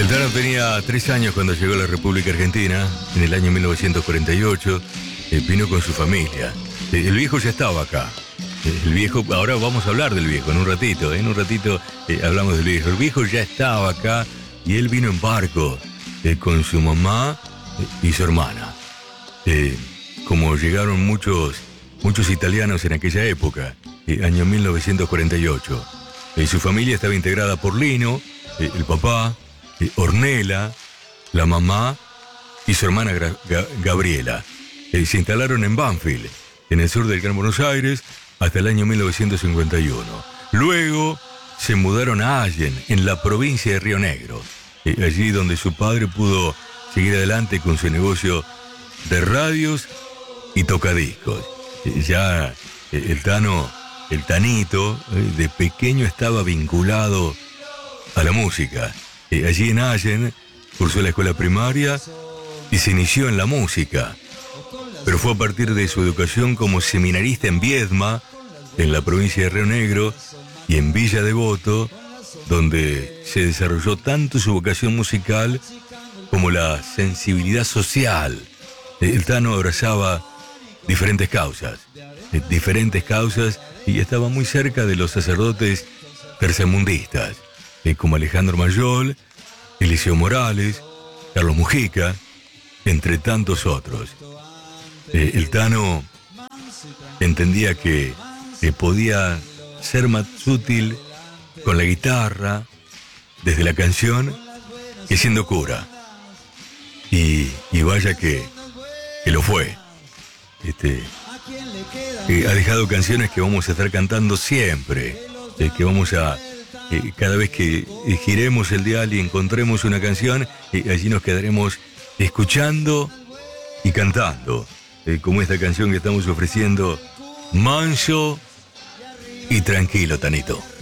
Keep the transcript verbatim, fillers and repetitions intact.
El Tano tenía tres años cuando llegó a la República Argentina, en el año mil novecientos cuarenta y ocho. Eh, vino con su familia. Eh, el viejo ya estaba acá. Eh, el viejo, ahora vamos a hablar del viejo en un ratito. Eh, en un ratito eh, hablamos del viejo. El viejo ya estaba acá y él vino en barco eh, con su mamá eh, y su hermana. Eh, como llegaron muchos, muchos italianos en aquella época, eh, año mil novecientos cuarenta y ocho. Eh, su familia estaba integrada por Lino, eh, el papá, eh, Ornella, la mamá y su hermana Gra- Ga- Gabriela. Eh, se instalaron en Banfield, en el sur del Gran Buenos Aires, hasta el año mil novecientos cincuenta y uno. Luego se mudaron a Allen, en la provincia de Río Negro, eh, allí donde su padre pudo seguir adelante con su negocio de radios y tocadiscos. Eh, ya eh, el Tano, el Tanito, eh, de pequeño estaba vinculado a la música. Eh, allí en Allen cursó la escuela primaria y se inició en la música. Pero fue a partir de su educación como seminarista en Viedma, en la provincia de Río Negro, y en Villa Devoto, donde se desarrolló tanto su vocación musical como la sensibilidad social. El Tano abrazaba diferentes causas, eh, diferentes causas, y estaba muy cerca de los sacerdotes tercermundistas, eh, como Alejandro Mayol, Eliseo Morales, Carlos Mujica, entre tantos otros. Eh, el Tano entendía que eh, podía ser más útil con la guitarra, desde la canción, que siendo cura. Y, y vaya que, que lo fue. Este, eh, ha dejado canciones que vamos a estar cantando siempre, eh, que vamos a, eh, cada vez que eh, giremos el dial y encontremos una canción, eh, allí nos quedaremos escuchando y cantando, eh, como esta canción que estamos ofreciendo, Manso y Tranquilo, Tanito.